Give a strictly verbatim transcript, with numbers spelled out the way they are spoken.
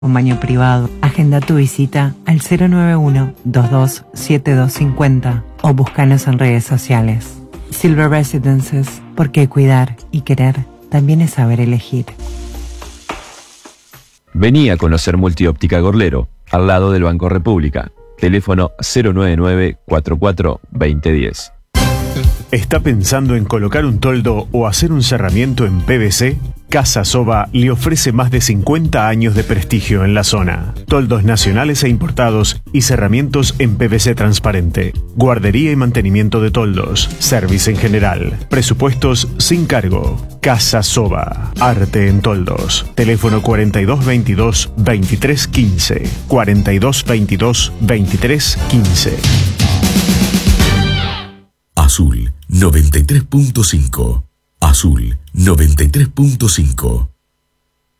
Un baño privado. Agenda tu visita al cero nueve uno, dos dos siete dos cinco cero o búscanos en redes sociales. Silver Residences, porque cuidar y querer también es saber elegir. Vení a conocer Multióptica Gorlero, al lado del Banco República. Teléfono cero nueve nueve, cuatro cuatro, dos cero uno cero. ¿Está pensando en colocar un toldo o hacer un cerramiento en P V C? Casa Soba le ofrece más de cincuenta años de prestigio en la zona. Toldos nacionales e importados y cerramientos en P V C transparente. Guardería y mantenimiento de toldos. Service en general. Presupuestos sin cargo. Casa Soba. Arte en toldos. Teléfono cuarenta y dos veintidós, veintitrés quince. cuarenta y dos veintidós, veintitrés quince. Azul noventa y tres punto cinco. Azul noventa y tres punto cinco.